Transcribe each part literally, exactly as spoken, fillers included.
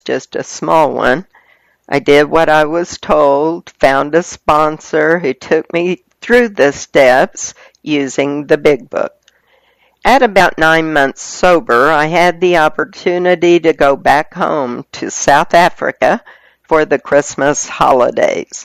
just a small one. I did what I was told, found a sponsor who took me through the steps using the Big Book. At about nine months sober, I had the opportunity to go back home to South Africa for the Christmas holidays.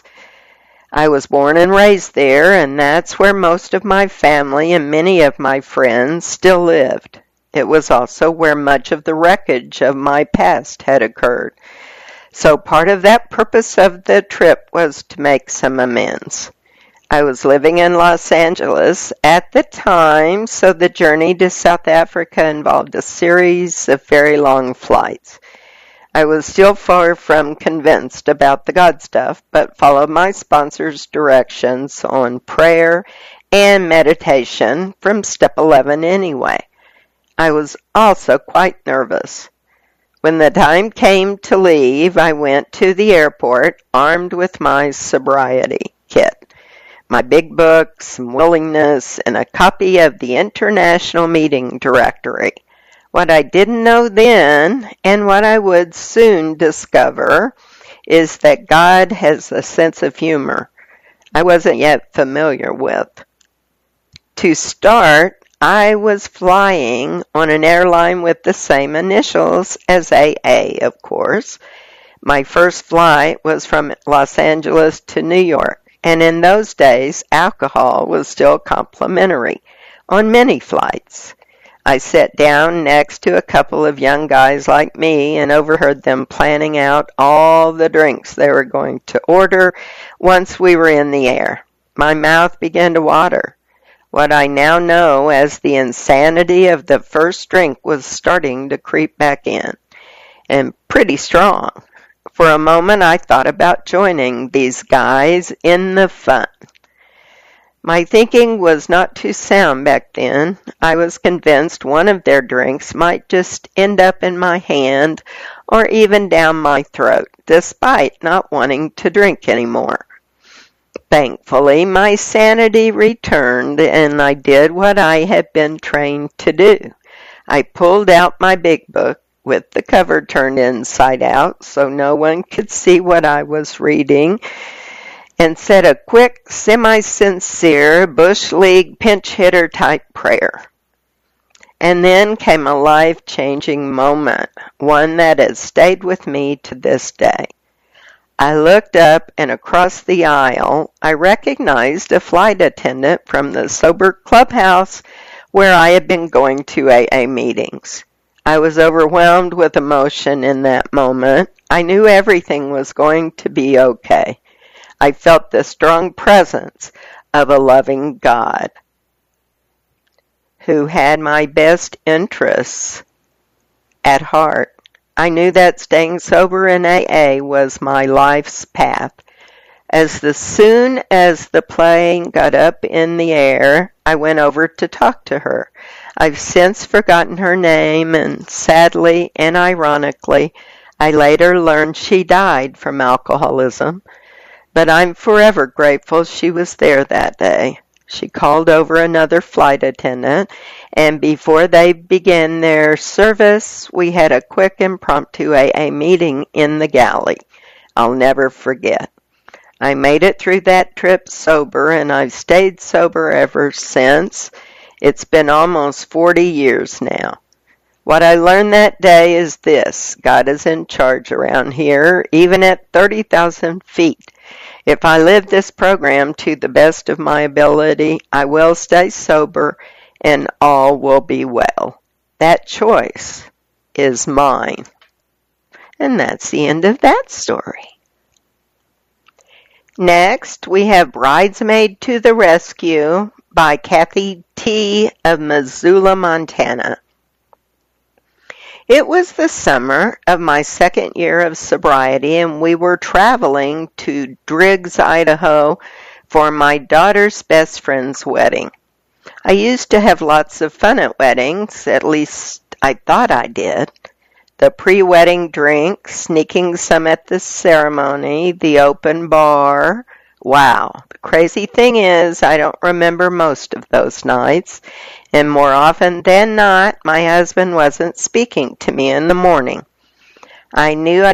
I was born and raised there, and that's where most of my family and many of my friends still lived. It was also where much of the wreckage of my past had occurred. So part of that purpose of the trip was to make some amends. I was living in Los Angeles at the time, so the journey to South Africa involved a series of very long flights. I was still far from convinced about the God stuff, but followed my sponsor's directions on prayer and meditation from step eleven anyway. I was also quite nervous. When the time came to leave, I went to the airport armed with my sobriety kit, my Big Book, some willingness, and a copy of the International Meeting Directory. What I didn't know then, and what I would soon discover, is that God has a sense of humor I wasn't yet familiar with. To start, I was flying on an airline with the same initials as A A, of course. My first flight was from Los Angeles to New York, and in those days, alcohol was still complimentary on many flights. I sat down next to a couple of young guys like me and overheard them planning out all the drinks they were going to order once we were in the air. My mouth began to water. What I now know as the insanity of the first drink was starting to creep back in, and pretty strong. For a moment I thought about joining these guys in the fun. My thinking was not too sound back then. I was convinced one of their drinks might just end up in my hand or even down my throat, despite not wanting to drink anymore. Thankfully, my sanity returned, and I did what I had been trained to do. I pulled out my Big Book with the cover turned inside out so no one could see what I was reading, and said a quick, semi-sincere, Bush League pinch-hitter type prayer. And then came a life-changing moment, one that has stayed with me to this day. I looked up, and across the aisle, I recognized a flight attendant from the sober clubhouse where I had been going to A A meetings. I was overwhelmed with emotion in that moment. I knew everything was going to be okay. I felt the strong presence of a loving God who had my best interests at heart. I knew that staying sober in A A was my life's path. As the, soon as the plane got up in the air, I went over to talk to her. I've since forgotten her name, and sadly and ironically, I later learned she died from alcoholism. But I'm forever grateful she was there that day. She called over another flight attendant, and before they began their service, we had a quick impromptu A A meeting in the galley. I'll never forget. I made it through that trip sober, and I've stayed sober ever since. It's been almost forty years now. What I learned that day is this: God is in charge around here, even at thirty thousand feet. If I live this program to the best of my ability, I will stay sober and all will be well. That choice is mine. And that's the end of that story. Next, we have Bridesmaid to the Rescue by Kathy T. of Missoula, Montana. It was the summer of my second year of sobriety, and we were traveling to Driggs, Idaho, for my daughter's best friend's wedding. I used to have lots of fun at weddings, at least I thought I did. The pre-wedding drinks, sneaking some at the ceremony, the open bar. Wow, the crazy thing is I don't remember most of those nights, and more often than not, my husband wasn't speaking to me in the morning. I knew I